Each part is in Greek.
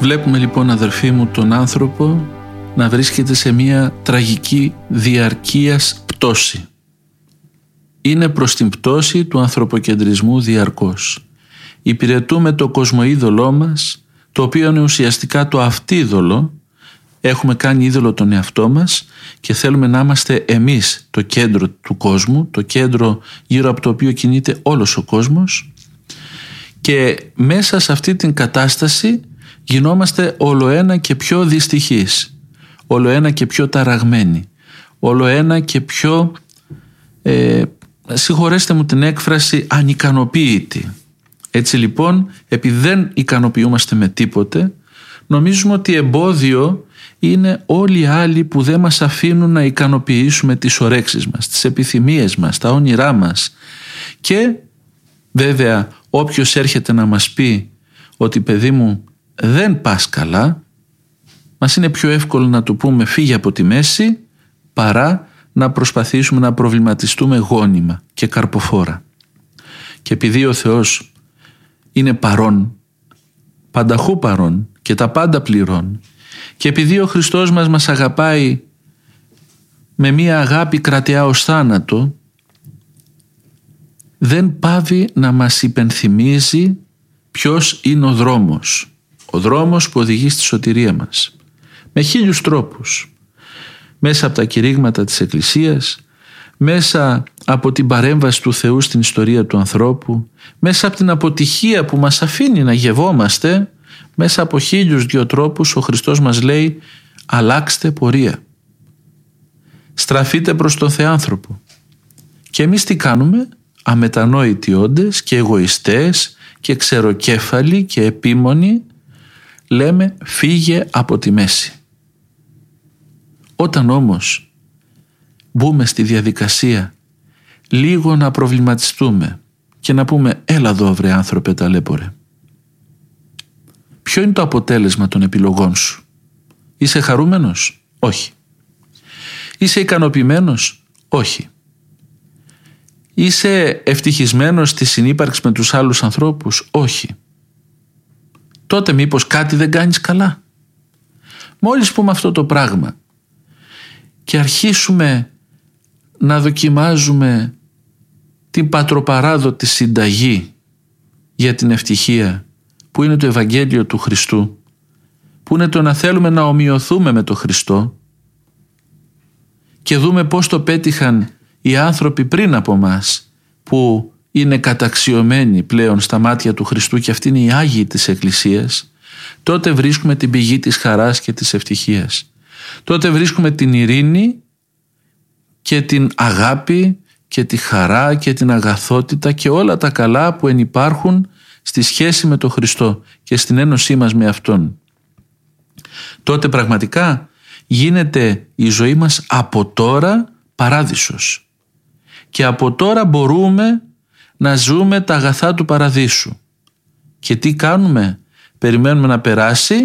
Βλέπουμε λοιπόν, αδερφοί μου, τον άνθρωπο να βρίσκεται σε μια τραγική διαρκείας πτώση. Είναι προς την πτώση του ανθρωποκεντρισμού διαρκώς. Υπηρετούμε το κοσμοείδωλό μας, το οποίο είναι ουσιαστικά το αυτίδωλο. Έχουμε κάνει είδωλο τον εαυτό μας και θέλουμε να είμαστε εμείς το κέντρο του κόσμου, το κέντρο γύρω από το οποίο κινείται όλος ο κόσμος, και μέσα σε αυτή την κατάσταση γινόμαστε ολοένα και πιο δυστυχείς, ολοένα και πιο ταραγμένοι, ολοένα και πιο, συγχωρέστε μου την έκφραση, ανικανοποίητοι. Έτσι λοιπόν, επειδή δεν ικανοποιούμαστε με τίποτε, νομίζουμε ότι εμπόδιο είναι όλοι οι άλλοι που δεν μας αφήνουν να ικανοποιήσουμε τις ορέξεις μας, τις επιθυμίες μας, τα όνειρά μας. Και βέβαια όποιος έρχεται να μας πει ότι παιδί μου δεν πας καλά, μας είναι πιο εύκολο να του πούμε φύγε από τη μέση παρά να προσπαθήσουμε να προβληματιστούμε γόνιμα και καρποφόρα. Και επειδή ο Θεός είναι παρόν, πανταχού παρόν και τα πάντα πληρών, και επειδή ο Χριστός μας αγαπάει με μία αγάπη κρατεά ως θάνατο, δεν πάβει να μας υπενθυμίζει ποιος είναι ο δρόμος. Ο δρόμος που οδηγεί στη σωτηρία μας. Με 1000 τρόπους. Μέσα από τα κηρύγματα της Εκκλησίας, μέσα από την παρέμβαση του Θεού στην ιστορία του ανθρώπου, μέσα από την αποτυχία που μας αφήνει να γευόμαστε, μέσα από 1002 τρόπους ο Χριστός μας λέει αλλάξτε πορεία. Στραφείτε προς τον Θεάνθρωπο. Και εμείς τι κάνουμε? Αμετανόητοι όντες και εγωιστές και ξεροκέφαλοι και επίμονοι λέμε φύγε από τη μέση. Όταν όμως μπούμε στη διαδικασία λίγο να προβληματιστούμε και να πούμε έλα εδώ βρε άνθρωπε ταλέπορε, ποιο είναι το αποτέλεσμα των επιλογών σου? Είσαι χαρούμενος? Όχι. Είσαι ικανοποιημένος? Όχι. Είσαι ευτυχισμένος στη συνύπαρξη με τους άλλους ανθρώπους? Όχι. Τότε μήπως κάτι δεν κάνεις καλά? Μόλις πούμε αυτό το πράγμα και αρχίσουμε να δοκιμάζουμε την πατροπαράδοτη συνταγή για την ευτυχία, που είναι το Ευαγγέλιο του Χριστού, που είναι το να θέλουμε να ομοιωθούμε με τον Χριστό, και δούμε πώς το πέτυχαν οι άνθρωποι πριν από μας, που είναι καταξιωμένοι πλέον στα μάτια του Χριστού, και αυτοί είναι οι Άγιοι της Εκκλησίας, τότε βρίσκουμε την πηγή της χαράς και της ευτυχίας. Τότε βρίσκουμε την ειρήνη και την αγάπη και τη χαρά και την αγαθότητα και όλα τα καλά που ενυπάρχουν στη σχέση με τον Χριστό και στην ένωσή μας με Αυτόν. Τότε πραγματικά γίνεται η ζωή μας από τώρα παράδεισος. Και από τώρα μπορούμε να ζούμε τα αγαθά του παραδείσου. Και τι κάνουμε? Περιμένουμε να περάσει,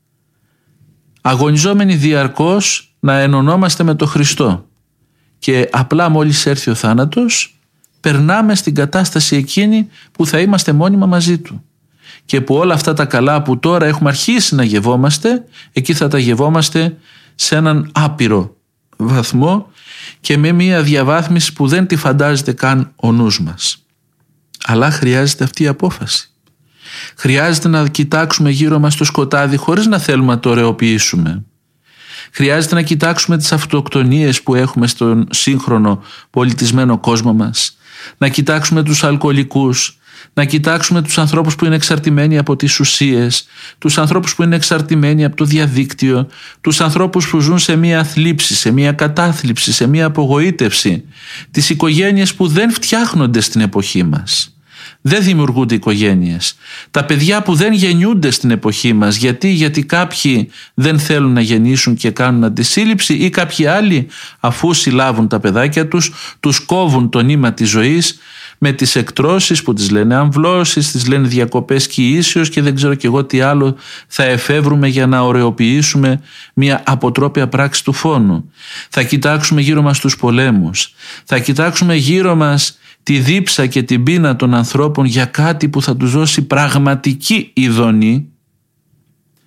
αγωνιζόμενοι διαρκώς να ενωνόμαστε με τον Χριστό. Και απλά μόλις έρθει ο θάνατος, περνάμε στην κατάσταση εκείνη που θα είμαστε μόνιμα μαζί Του. Και που όλα αυτά τα καλά που τώρα έχουμε αρχίσει να γευόμαστε, εκεί θα τα γευόμαστε σε έναν άπειρο βαθμό και με μια διαβάθμιση που δεν τη φαντάζεται καν ο νους μας. Αλλά χρειάζεται αυτή η απόφαση. Χρειάζεται να κοιτάξουμε γύρω μας το σκοτάδι χωρίς να θέλουμε να το ωραιοποιήσουμε. Χρειάζεται να κοιτάξουμε τις αυτοκτονίες που έχουμε στον σύγχρονο πολιτισμένο κόσμο μας. Να κοιτάξουμε τους αλκοολικούς, να κοιτάξουμε τους ανθρώπους που είναι εξαρτημένοι από τις ουσίες, τους ανθρώπους που είναι εξαρτημένοι από το διαδίκτυο, τους ανθρώπους που ζουν σε μία θλίψη, σε μία κατάθλιψη, σε μία απογοήτευση, τις οικογένειες που δεν φτιάχνονται στην εποχή μας. Δεν δημιουργούνται οικογένειες. Τα παιδιά που δεν γεννιούνται στην εποχή μας. Γιατί κάποιοι δεν θέλουν να γεννήσουν και κάνουν αντισύλληψη, ή κάποιοι άλλοι αφού συλλάβουν τα παιδάκια τους κόβουν το νήμα της ζωής με τις εκτρώσεις που τις λένε αμβλώσεις, τις λένε διακοπές κοιήσεως και δεν ξέρω και εγώ τι άλλο θα εφεύρουμε για να ωρεοποιήσουμε μια αποτρόπια πράξη του φόνου. Θα κοιτάξουμε γύρω μας τους πολέμους. Θα κοιτάξουμε γύρω μας τη δίψα και την πείνα των ανθρώπων για κάτι που θα τους δώσει πραγματική ειδονή,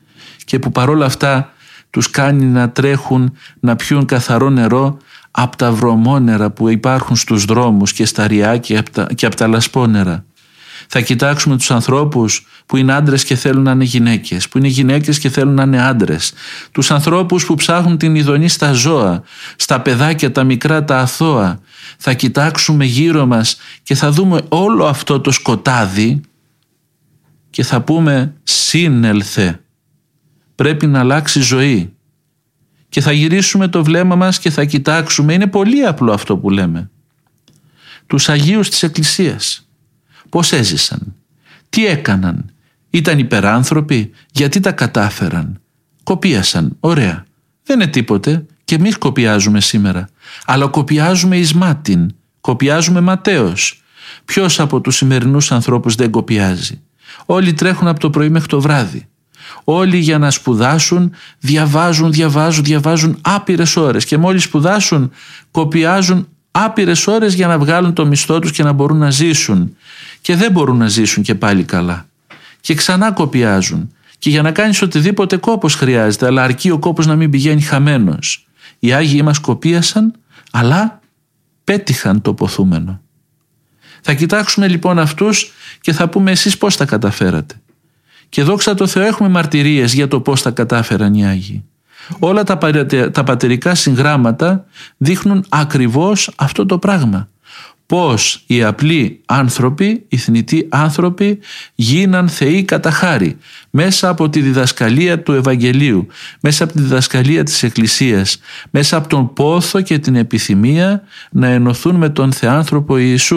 και που παρόλα αυτά τους κάνει να τρέχουν να πιούν καθαρό νερό από τα βρωμόνερα που υπάρχουν στους δρόμους και στα ριάκια και από τα λασπόνερα. Θα κοιτάξουμε τους ανθρώπους που είναι άντρες και θέλουν να είναι γυναίκες, που είναι γυναίκες και θέλουν να είναι άντρες, τους ανθρώπους που ψάχνουν την ειδονή στα ζώα, στα παιδάκια τα μικρά τα αθώα. Θα κοιτάξουμε γύρω μας και θα δούμε όλο αυτό το σκοτάδι και θα πούμε «Σύνελθε, πρέπει να αλλάξει ζωή». Και θα γυρίσουμε το βλέμμα μας και θα κοιτάξουμε, είναι πολύ απλό αυτό που λέμε, τους Αγίους της Εκκλησίας. Πώς έζησαν, τι έκαναν, ήταν υπεράνθρωποι, γιατί τα κατάφεραν, κοπίασαν, ωραία. Δεν είναι τίποτε και εμείς κοπιάζουμε σήμερα, αλλά κοπιάζουμε εις μάτιν, κοπιάζουμε ματέως. Ποιος από τους σημερινούς ανθρώπους δεν κοπιάζει? Όλοι τρέχουν από το πρωί μέχρι το βράδυ. Όλοι για να σπουδάσουν διαβάζουν άπειρες ώρες και μόλις σπουδάσουν κοπιάζουν άπειρες ώρες για να βγάλουν το μισθό τους και να μπορούν να ζήσουν, και δεν μπορούν να ζήσουν και πάλι καλά και ξανά κοπιάζουν, και για να κάνεις οτιδήποτε κόπος χρειάζεται, αλλά αρκεί ο κόπος να μην πηγαίνει χαμένος. Οι Άγιοι μας κοπίασαν αλλά πέτυχαν το ποθούμενο. Θα κοιτάξουμε λοιπόν αυτούς και θα πούμε εσείς πώς τα καταφέρατε. Και δόξα τω Θεώ έχουμε μαρτυρίες για το πώς τα κατάφεραν οι Άγιοι. Όλα τα πατερικά συγγράμματα δείχνουν ακριβώς αυτό το πράγμα. Πώς οι απλοί άνθρωποι, οι θνητοί άνθρωποι γίναν θεοί κατά χάρη μέσα από τη διδασκαλία του Ευαγγελίου, μέσα από τη διδασκαλία της Εκκλησίας, μέσα από τον πόθο και την επιθυμία να ενωθούν με τον Θεάνθρωπο Ιησού.